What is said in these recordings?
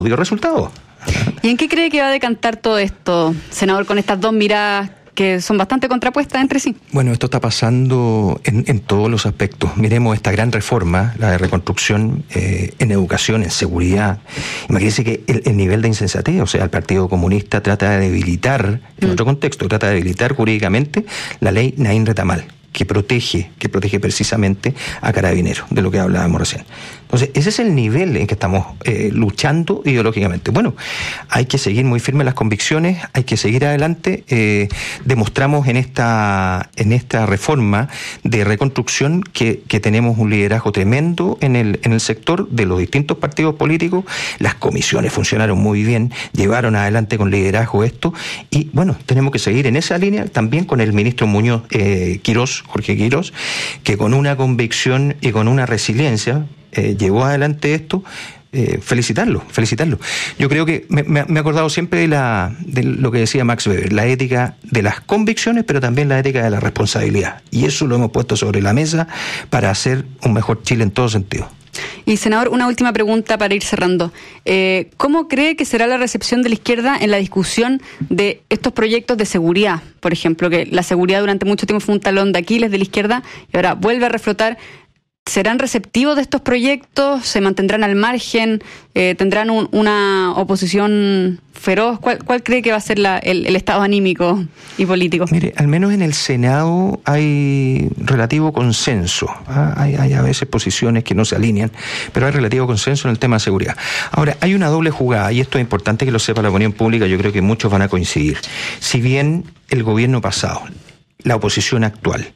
dio resultados. ¿Y en qué cree que va a decantar todo esto, senador, con estas dos miradas que son bastante contrapuestas entre sí? Bueno, esto está pasando en todos los aspectos. Miremos esta gran reforma, la de reconstrucción en educación, en seguridad. Imagínense que el nivel de insensatez, o sea, el Partido Comunista trata de debilitar, en otro contexto, trata de debilitar jurídicamente la ley Naín Retamal, que protege precisamente a Carabineros, de lo que hablábamos recién. Entonces, ese es el nivel en que estamos luchando ideológicamente. Bueno, hay que seguir muy firmes las convicciones, hay que seguir adelante. Demostramos en esta reforma de reconstrucción que tenemos un liderazgo tremendo en el sector de los distintos partidos políticos. Las comisiones funcionaron muy bien, llevaron adelante con liderazgo esto, y bueno, tenemos que seguir en esa línea también con el ministro Muñoz Jorge Quirós, que con una convicción y con una resiliencia llevó adelante esto. Felicitarlo. Yo creo que me he acordado siempre de lo que decía Max Weber, la ética de las convicciones, pero también la ética de la responsabilidad. Y eso lo hemos puesto sobre la mesa para hacer un mejor Chile en todo sentido. Y, senador, una última pregunta para ir cerrando. ¿Cómo cree que será la recepción de la izquierda en la discusión de estos proyectos de seguridad? Por ejemplo, que la seguridad durante mucho tiempo fue un talón de Aquiles de la izquierda y ahora vuelve a reflotar. ¿Serán receptivos de estos proyectos? ¿Se mantendrán al margen? ¿Tendrán una oposición feroz? ¿Cuál cree que va a ser el estado anímico y político? Mire, al menos en el Senado hay relativo consenso. Hay a veces posiciones que no se alinean, pero hay relativo consenso en el tema de seguridad. Ahora, hay una doble jugada, y esto es importante que lo sepa la opinión pública, yo creo que muchos van a coincidir. Si bien el gobierno pasado, la oposición actual,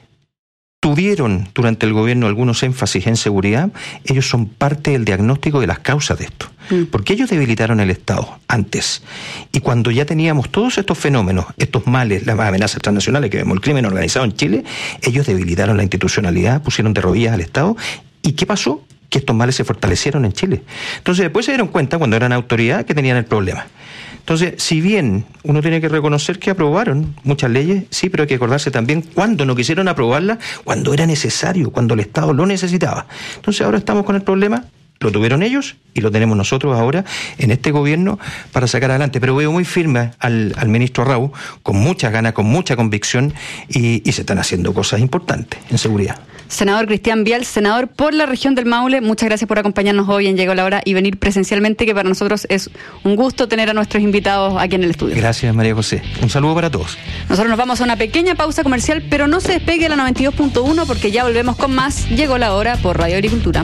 tuvieron durante el gobierno algunos énfasis en seguridad, ellos son parte del diagnóstico de las causas de esto. Porque ellos debilitaron el Estado antes. Y cuando ya teníamos todos estos fenómenos, estos males, las amenazas transnacionales que vemos, el crimen organizado en Chile, ellos debilitaron la institucionalidad, pusieron de rodillas al Estado. ¿Y qué pasó? Que estos males se fortalecieron en Chile. Entonces después se dieron cuenta, cuando eran autoridad, que tenían el problema. Entonces, si bien uno tiene que reconocer que aprobaron muchas leyes, sí, pero hay que acordarse también cuando no quisieron aprobarlas, cuando era necesario, cuando el Estado lo necesitaba. Entonces ahora estamos con el problema, lo tuvieron ellos y lo tenemos nosotros ahora en este gobierno para sacar adelante. Pero veo muy firme al ministro Arrau, con muchas ganas, con mucha convicción, y se están haciendo cosas importantes en seguridad. Senador Cristian Vial, senador por la región del Maule, muchas gracias por acompañarnos hoy en Llegó la Hora y venir presencialmente, que para nosotros es un gusto tener a nuestros invitados aquí en el estudio. Gracias, María José. Un saludo para todos. Nosotros nos vamos a una pequeña pausa comercial, pero no se despegue de la 92.1 porque ya volvemos con más Llegó la Hora por Radio Agricultura.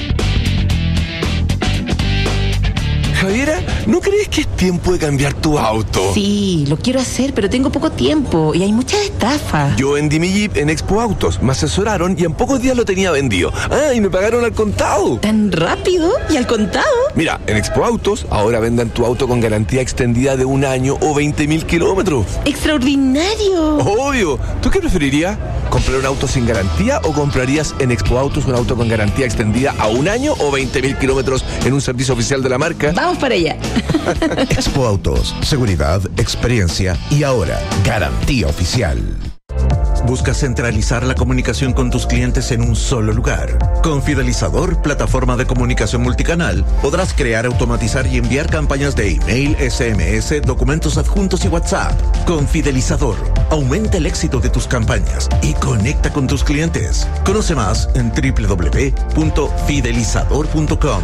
Javiera, ¿no crees que es tiempo de cambiar tu auto? Sí, lo quiero hacer, pero tengo poco tiempo y hay muchas estafas. Yo vendí mi Jeep en Expo Autos, me asesoraron y en pocos días lo tenía vendido. Y me pagaron al contado. ¿Tan rápido? ¿Y al contado? Mira, en Expo Autos ahora venden tu auto con garantía extendida de 1 año o 20.000 kilómetros. ¡Extraordinario! Obvio. ¿Tú qué preferirías? ¿Comprar un auto sin garantía o comprarías en Expo Autos un auto con garantía extendida a 1 año o 20.000 kilómetros en un servicio oficial de la marca? Vamos para allá. Expo Autos, seguridad, experiencia y ahora garantía oficial. ¿Buscas centralizar la comunicación con tus clientes en un solo lugar? Con Fidelizador, plataforma de comunicación multicanal, podrás crear, automatizar y enviar campañas de email, SMS, documentos adjuntos y WhatsApp. Con Fidelizador, aumenta el éxito de tus campañas y conecta con tus clientes. Conoce más en www.fidelizador.com.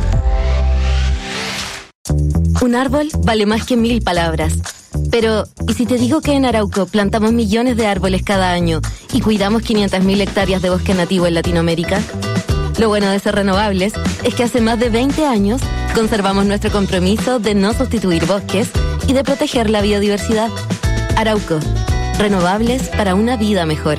Un árbol vale más que 1000 palabras. Pero, ¿y si te digo que en Arauco plantamos millones de árboles cada año y cuidamos 500.000 hectáreas de bosque nativo en Latinoamérica? Lo bueno de ser renovables es que hace más de 20 años conservamos nuestro compromiso de no sustituir bosques y de proteger la biodiversidad. Arauco, renovables para una vida mejor.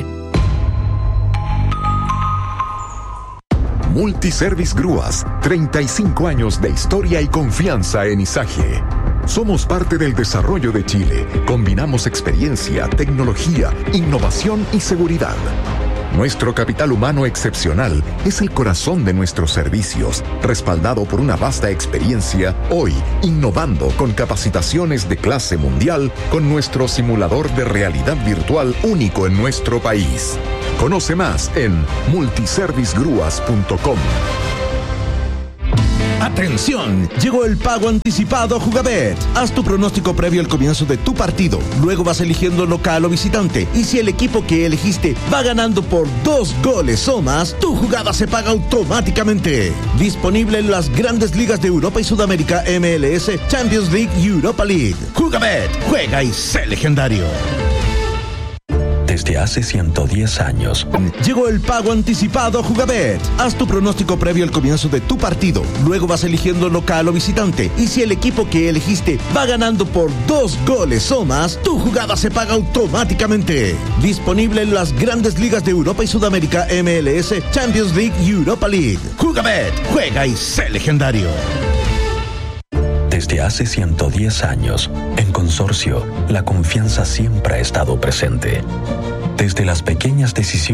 Multiservice Grúas, 35 años de historia y confianza en Izaje. Somos parte del desarrollo de Chile. Combinamos experiencia, tecnología, innovación y seguridad. Nuestro capital humano excepcional es el corazón de nuestros servicios, respaldado por una vasta experiencia, hoy innovando con capacitaciones de clase mundial con nuestro simulador de realidad virtual único en nuestro país. Conoce más en multiservicegrúas.com. ¡Atención! Llegó el pago anticipado a Jugabet. Haz tu pronóstico previo al comienzo de tu partido. Luego vas eligiendo local o visitante. Y si el equipo que elegiste va ganando por 2 goles o más, tu jugada se paga automáticamente. Disponible en las grandes ligas de Europa y Sudamérica, MLS, Champions League y Europa League. Jugabet, juega y sé legendario. Desde hace 110 años. Llegó el pago anticipado a Jugabet. Haz tu pronóstico previo al comienzo de tu partido. Luego vas eligiendo local o visitante. Y si el equipo que elegiste va ganando por 2 goles o más, tu jugada se paga automáticamente. Disponible en las grandes ligas de Europa y Sudamérica, MLS, Champions League y Europa League. Jugabet, juega y sé legendario. Desde hace 110 años, en Consorcio, la confianza siempre ha estado presente. Desde las pequeñas decisiones